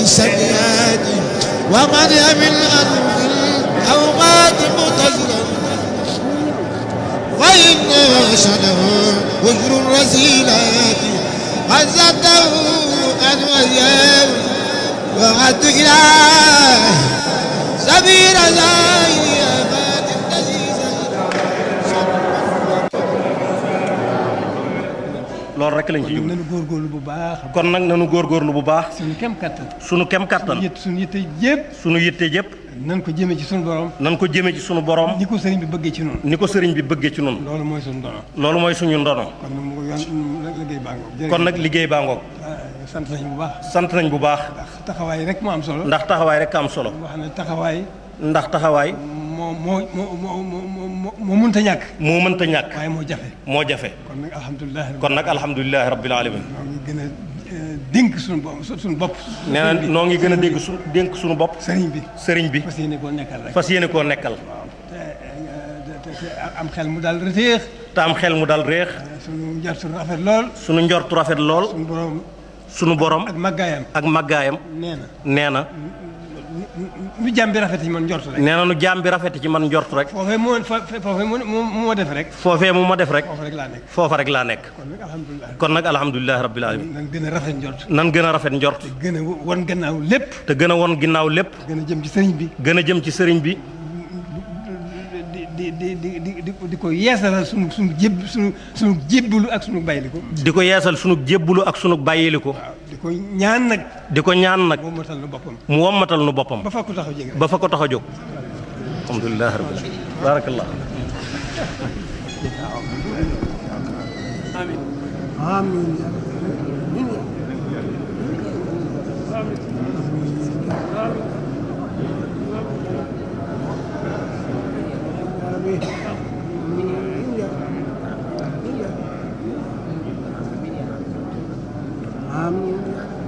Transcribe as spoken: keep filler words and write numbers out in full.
بالسيئات ومن يمن أرض أو مات متزرا وإن شنه وجر الرزيلات عزته أن وياه وعد إله سبيل زي أباد النزيزة loolu rek lañ ci jub nañu góorgóorlu bu baax kon nag nañu góorgóorlu bu baax suñu kem kattan sunu kem kattan suñu yitte yëpp sunu yitte yëpp nan ko jëmee ci suñu borom nan ko jëmee ci sunu borom ni ko sëriñ bi bëggee ci noonu ni ko sëriñ bi bëggee ci noonu loolu mooy suñu ndono loolu mooy suñu ndono kon nag mu yoon liggéey baa ngoog kon nag liggéey baa ngoog sant nañ bu baax sant nañ bu baax ndax taxawaay rek moo am solo ndax taxawaay rek am solo wax ne taxawaay ndax taxawaay moo moo moo moo moo moo mënta ñàkk moo mënta ñàkk waaye moo jafe moo jafe kon nag alhamdulilah kon nag alhamdulilahi rabbil alamin ñoo ngi gën a dénk suñu bopp suñu bopp nee na noo ngi gën a dégg su dénk suñu bopp sëriñ bi sëriñ bi fas yéene koo nekkal rek fas yéene koo nekkal te te am xel mu daal reteex te am xel mu dal réex suñu njort rafet lool sunu njortu rafet lool suñu borom sunu borom ak màggaayam ak màggaayam nee na nee na nu jàmm bi rafet ci man njort rek nee na nu jaam bi rafet ci man njort rek foofee moo foofee moo moo def rek foofee mu ma def rek foofu rek laa nekk foofa rek laa nekk kon nag alhamdulilah kon nag alhamdulilahi rabbil alamin nan gën a rafet njort nan gën a rafet njort gën a won gannaaw lépp te gën a won ginnaaw lépp gën a jëm ci sëriñ bi gën a jëm ci sëriñ bi di di di di di di ko yeesalal sunu sunu jéb sunu sunu jébbalu ak sunu bayliku di ko yeesal sunu jébbulu ak sunu bàyyiliku waaw di ko ñaan nag di ko ñaan nag moo matal na boppam mu wommatal nu boppam ba fa ko taxaw jege ba fa ko tax a jóg alhamdulilah rabbil alamin barakallah amiin آمين آمين